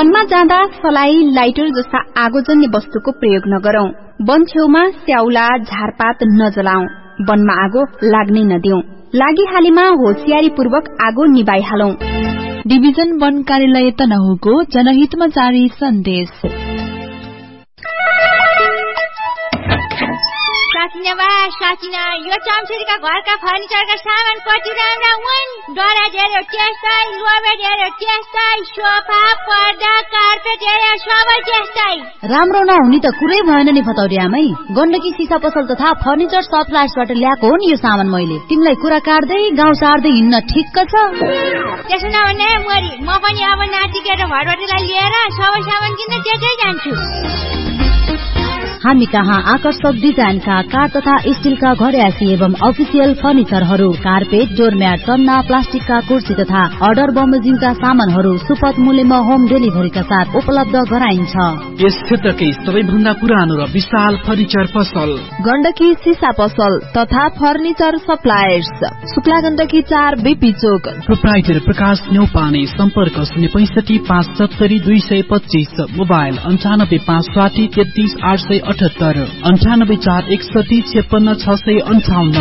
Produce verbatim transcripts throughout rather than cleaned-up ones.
वनमा जाँदा सलाई, लाइटर जस्ता आगोजन्य वस्तुको प्रयोग नगरौं। वन छेउमा स्याउला, झारपात नजलाऊ। वनमा आगो लाग्नै नदिऊ। लागिहालेमा होशियारीपूर्वक आगो निभाइहालौं। डिभिजन वन कार्यालय तनहुको जनहितमा जारी सन्देश। साचिना साचिना यो चम्चुरीका घरका फर्निचरका सामान कति राम्रा हुन्। डरा धेरै त्यस्तै, लोभे धेरै त्यस्तै, सोफा, पर्दा, कार्पेट हेरे सबै त्यस्तै। राम्रो नहुने त कुरै भएन नि फतौरी आमै। गण्डकी सिसा पसल तथा फर्निचर सप्लायर्सबाट ल्याएको हो नि यो सामान मैले। तिमीलाई कुरा काट्दै गाउँ सार्दै हिँड्न ठिक्क छ। त्यसो नभने मरी म पनि अब नाति केटा भरभटीलाई लिएर सबै सामान किन्न त्यतै जान्छु। हामी कहाँ आकर्षक डिजाइनका काठ तथा स्टीलका घरेसी एवं अफिसियल फर्निचरहरू, कार्पेट, डोरम्याट, चन्ना, प्लास्टिकका कुर्सी तथा अर्डर बमोजिमका सामानहरू सुपथ मूल्यमा होम डेलिभरीका साथ उपलब्ध गराइन्छ। यस क्षेत्रकै सबैभन्दा पुरानो र विशाल फर्निचर पसल गण्डकी सिसा पसल तथा फर्निचर सप्लायर्स, शुक्ला गण्डकी चार बीपी चोक। प्रोप्राइटर प्रकाश न्यौपाने। सम्पर्क शून्य पैंसठी पाँच सत्तरी दुई सय पच्चीस। मोबाइल अन्ठानब्बे पाँच साठी तेत्तीस आठ सय अठहत्तर, अन्ठानब्बे चार एकसठी छप्पन्न छ सय अन्ठाउन्न।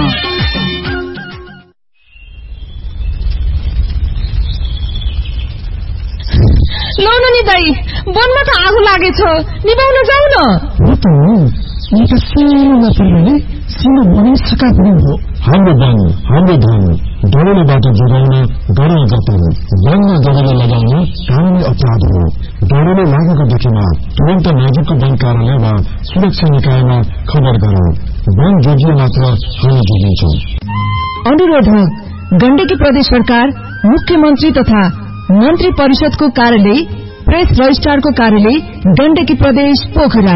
लौ न नि दाई, वनमा त आगो लागेछ, निभाउन जाऊ न। हो त हो, एउटा सानो नपरेले सीमा बनाइसका पनि हो। हाम्रो वन, हाम्रो धन, डढेलोबाट जोगाउन गरौँ जतन। वनमा डढेलो लगाउन कानुनी अपराध हो। डढेलो लागेको देखेमा तुरन्त नजिकको वन कार्यालय वा सुरक्षा निकायमा खबर गरौँ। वन जोगिए मात्र हामी जोगिन्छौँ। अनुरोध हो, गण्डकी प्रदेश सरकार, मुख्यमन्त्री तथा मन्त्री परिषदको कार्यालय, प्रेस रजिस्ट्रारको कार्यालय, गण्डकी प्रदेश पोखरा।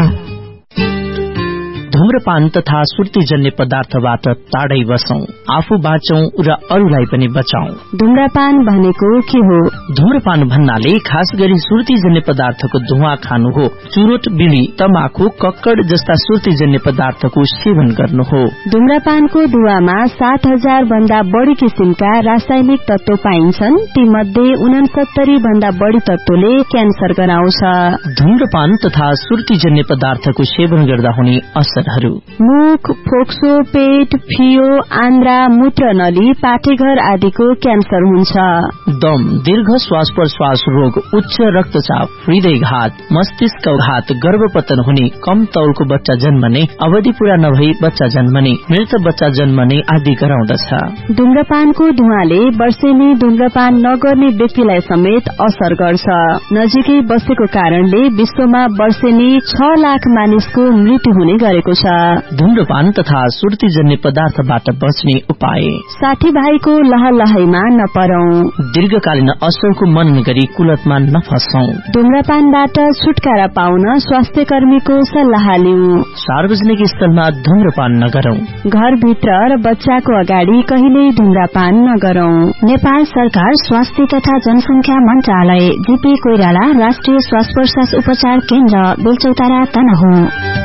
धूम्रपान तथा सुर्तीजन्य पदार्थबाट टाढै बसौं, आफू बाँचौं र अरूलाई पनि बचाऊ। धूम्रपान भनेको के हो? धूम्रपान भन्नाले खास गरी सुर्तीजन्य पदार्थको धुवा खानु हो। चुरोट, बीड़ी, तमाखु, कक्कड जस्ता सुर्तीजन्य पदार्थको सेवन गर्नु हो। धूम्रपानको धुवामा सात हजार भन्दा बढ़ी किसिमका रासायनिक तत्व पाइन्छन्। ती मध्ये उनसत्तरी भन्दा बढ़ी तत्वले क्यान्सर गराउँछ। धूम्रपान तथा सुर्तीजन्य पदार्थको सेवन गर्दा हुने असरहरू: मुख, फोक्सो, पेट, फियो, आन्द्रा, मूत्र नली, पाठेघर आदिको क्यान्सर हुन्छ। दम, दीर्घ श्वास प्रश्वास रोग, उच्च रक्तचाप, हृदयघात, मस्तिष्कघात, गर्भपतन हुने, कम तौलको बच्चा जन्मने, अवधि पूरा नभई बच्चा जन्मने, मृत बच्चा जन्मने आदि गराउँदछ। धूम्रपानको धुवाले वर्षेनी धूम्रपान नगर्ने व्यक्तिलाई समेत असर गर्छ। नजिकै बसेको कारणले विश्वमा वर्षेनी छ लाख मानिसको मृत्यु हुने गरेको छ। धूम्रपान तथा सुर्तीजन्य पदार्थबाट बच्ने उपाय: साथी भाइको लहलहाइमा नपरौं। दीर्घकालीन असरको मनन गरी कुलतमा नफसौं। धूम्रपानबाट छुटकारा पाउन स्वास्थ्य कर्मीको सल्लाह लिऊ। सार्वजनिक स्थलमा धूम्रपान नगरौं। घरभित्र र बच्चाको अगाडि कहिल्यै धूम्रपान नगरौं। नेपाल सरकार स्वास्थ्य तथा जनसंख्या मन्त्रालय, जीपी कोइराला, राष्ट्रिय श्वास प्रश्वास उपचार केन्द्र, बेलचौतारा, तनहुँ।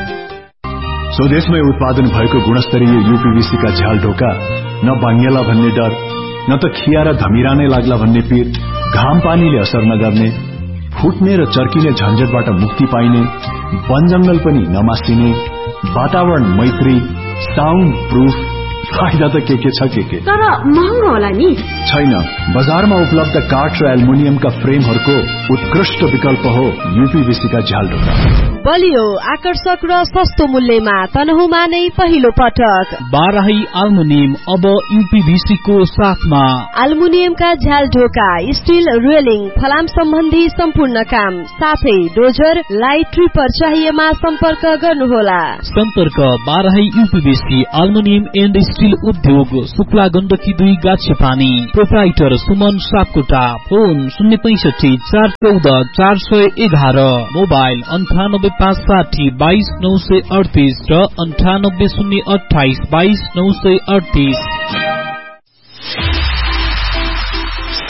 स्वदेशमै उत्पादन भएको गुणस्तरीय यूपीवीसी का झ्याल ढोका न बाङ्गेला भन्ने डर, न त खिया र धमिरा नै लाग्ला भन्ने पीर, घाम पानीले असर नगर्ने, फुट्ने र चर्किने झन्झटबाट मुक्ति पाइने, वन जंगल पनि नमासिने, वातावरण मैत्री, साउन्ड प्रूफ, फाइदा त के के छ के के, तर महँगो होला नि? छैन, बजारमा उपलब्ध काठ र एल्युमिनियमका फ्रेमहरूको उत्कृष्ट विकल्प हो यूपीवीसी का झ्याल ढोका। बलियो, आकर्षक र सस्तो मूल्यमा तनहुँमा नै पहिलो पटक बाराही एल्युमिनियम अब यूपीवीसी को साथमा। एल्युमिनियमका झ्याल ढोका, स्टील रेलिङ, फलाम सम्बन्धी सम्पूर्ण काम, साथै डोजर, लाइट ट्रिपर चाहिएमा सम्पर्क गर्नुहोला। सम्पर्क Barahi UPVC aluminium and steel उद्योग, शुक्ला गण्डकी दुई, गाछेपानी। प्रोप्राइटर सुमन सापकोटा। फोन शून्य पैंसठी चार चौध चार सय एघार। मोबाइल अन्ठानब्बे पाँच साठी बाइस नौ सय अडतीस र अन्ठानब्बे शून्य अठाइस बाइस नौ सय अडतीस।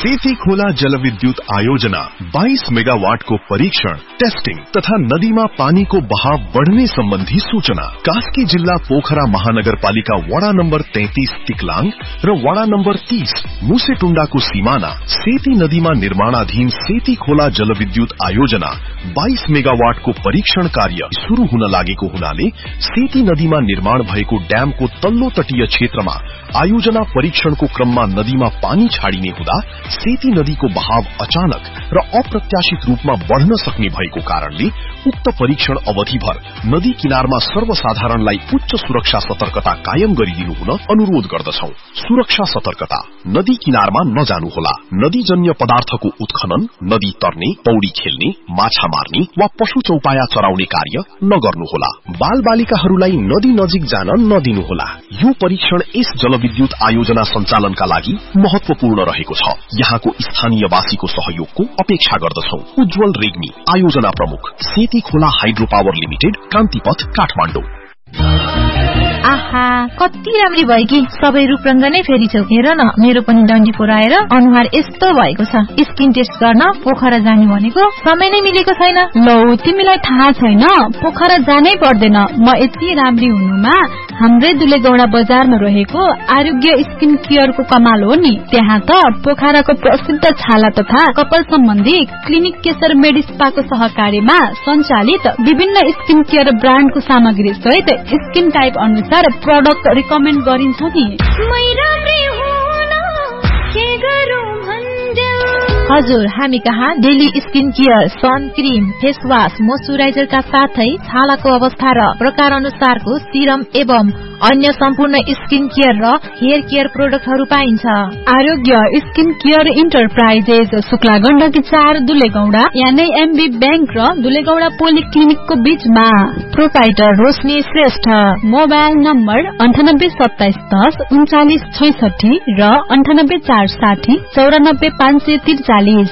सेती खोला जलविद्युत आयोजना बाइस मेगावाटको परीक्षण, टेस्टिङ तथा नदीमा पानीको बहाव बढ़ने सम्बन्धी सूचना। कास्की जिल्ला पोखरा महानगरपालिका वडा नम्बर तैंतीस तिक्लाङ र वडा नम्बर तीस मुसेटुण्डाको सीमाना सेती नदीमा निर्माणाधीन सेती खोला जलविद्युत आयोजना बाइस मेगावाटको परीक्षण कार्य शुरू हुन लागेको हुनाले सेती नदीमा निर्माण भएको ड्यामको तल्लो तटीय क्षेत्रमा आयोजना परीक्षणको क्रममा नदीमा पानी छाडिने हुँदा सेती नदीको बहाव अचानक र अप्रत्याशित रूपमा बढ़न सक्ने भएको कारणले उक्त परीक्षण अवधिभर नदी किनारमा सर्वसाधारणलाई उच्च सुरक्षा सतर्कता कायम गरिदिनु हुन अनुरोध गर्दछौ। सुरक्षा सतर्कता, नदी किनारमा नजानुहोला। नदीजन्य पदार्थको उत्खनन, नदी तर्ने, पौडी खेल्ने, माछा मार्ने वा पशु चौपाया चराउने कार्य नगर्नुहोला। बाल बालिकाहरूलाई नदी नजिक जान नदिनुहोला। यो परीक्षण यस जलविद्युत आयोजना सञ्चालनका लागि महत्वपूर्ण रहेको छ। यहाँको स्थानीयवासीको सहयोगको अपेक्षा गर्दछौ। उज्जवल रेग्मी, आयोजना प्रमुख, सेती खोला हाइड्रो पावर लिमिटेड, कान्तिपथ, काठमाडौँ। आहा, कति राम्री भयो कि सबै रूपरंग नै फेरि छौ। हेर न, मेरो पनि डन्डी पोराएर अनुहार यस्तो भएको छ। स्किन टेस्ट गर्न पोखरा जाने भनेको समय नै मिलेको छैन। लौ, तिमीलाई थाहा छैन, पोखरा जानै पर्दैन। म यति राम्री हुनुमा हाम्रै दुलेगौडा बजारमा रहेको आरोग्य स्किन केयरको कमाल हो नि। त्यहाँ त पोखराको प्रसिद्ध छाला तथा कपाल सम्बन्धी क्लिनिक केशर मेडिस्पाको सहकार्यमा सञ्चालित विभिन्न स्किन केयर ब्रान्डको सामग्री सहित स्किन टाइप अनुसार प्रोडक्ट रिकमेन्ड गरिन्छ नि। हजुर, हामी कहाँ daily skin care, sun cream, face wash, मोइस्चराइजरका साथै छालाको अवस्था र प्रकार अनुसारको सिरम एवं अन्य सम्पूर्ण स्किन केयर र हेयर केयर प्रोडक्टहरू पाइन्छ। आरोग्य skin care enterprises, Shukla Gandaki चार, दुलेगौडा, यानी एमबी बैंक र दुलेगौडा पोलिक्लिनिकको बीचमा। प्रोपाइटर रोशनी श्रेष्ठ। मोबाइल नम्बर अन्ठानब्बे सत्ताइस दस उन्चालिस छैसठी र अन्ठानब्बे चार साठी चौरानब्बे पाँच सय त्रिचालिस।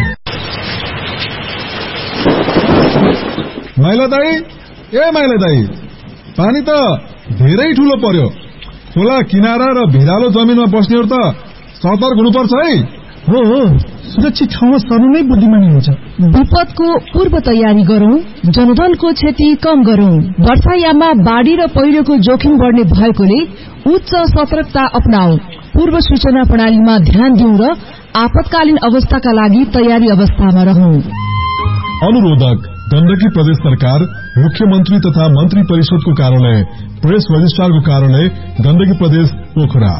माइला दाई, ए माइला दाई, पानी त धेरै ठूलो पर्यो। खोला किनारा र भिरालो जमिनमा बस्नेहरू त सतर्क हुनुपर्छ है। हो हो, सुरक्षित ठाउँमा सर्नु नै बुद्धिमानी हुन्छ। विपदको पूर्व तयारी गरौं, जनधनको क्षति कम गरौं। वर्षायाममा बाढ़ी र पहिरोको जोखिम बढ्ने भएकोले उच्च सतर्कता अपनाऊ। पूर्व सूचना प्रणालीमा ध्यान दिउँ र आपतकालीन अवस्थाका लागि तयारी अवस्थामा रहौं। अनुरोधक गण्डकी प्रदेश सरकार, मुख्यमन्त्री तथा मन्त्री परिषदको कार्यालय, प्रेस रजिस्ट्रारको कार्यालय, गण्डकी प्रदेश, पोखरा।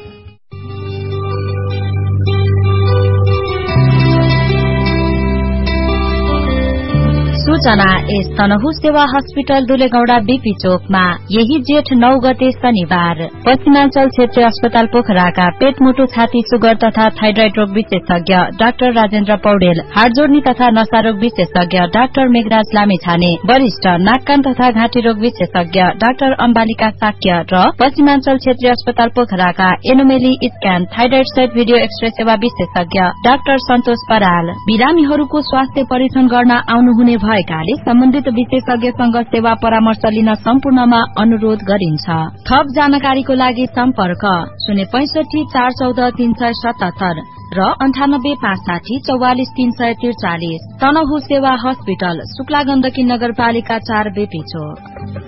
सूचना एस तनहु सेवा हस्पिटल दुलेगौडा बीपी चोकमा यही जेठ नौ गते शनिबार पश्चिमाञ्चल क्षेत्रीय अस्पताल पोखराका पेट मुटु छाती सुगर तथा थाइरोइड रोग विशेषज्ञ डाक्टर राजेन्द्र पौडेल, हाड जोड्नी तथा नशा रोग विशेषज्ञ डाक्टर मेघराज लामेछाने, वरिष्ठ नाक कान तथा घाँटी रोग विशेषज्ञ डाक्टर अम्बालिका साक्य र पश्चिमाञ्चल क्षेत्रीय अस्पताल पोखराका एनोमेली स्क्यान थाइरोइड सहित भिडियो एक्सरे सेवा विशेषज्ञ डाक्टर सन्तोष पराल बिरामीहरूको स्वास्थ्य परीक्षण गर्न आउनुहुने भएकाले सम्बन्धित विशेषज्ञसँग सेवा परामर्श लिन सम्पूर्णमा अनुरोध गरिन्छ। थप जानकारीको लागि सम्पर्क शून्य पैंसठी चार चौध तीन सय सतहत्तर र अन्ठानब्बे पाँच साठी चौवालिस तीन सय त्रिचालिस। तनहु सेवा हस्पिटल, शुक्ला गण्डकी नगरपालिका चार, बेपी चोक।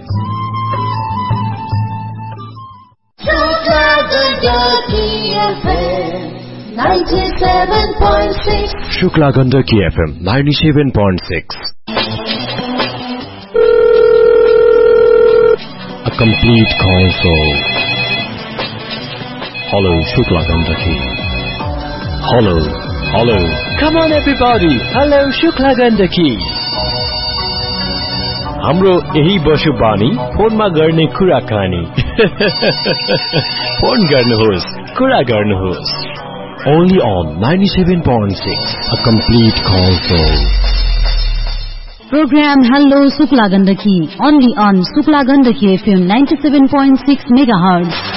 Shukla Gandaki FM ninety seven point six. A complete console. Hello, Shukla Gandaki. Hello, hello. Come on everybody. Hello, Shukla Gandaki. हाम्रो यही बसु बानी फोनमा गर्ने कुराकानी। फोन गर्नुहोस्, कुरा गर्नुहोस्। Only on ninety seven point six, a complete console. Program Hello Shukla Gandaki, only on Shukla Gandaki F M ninety seven point six megahertz.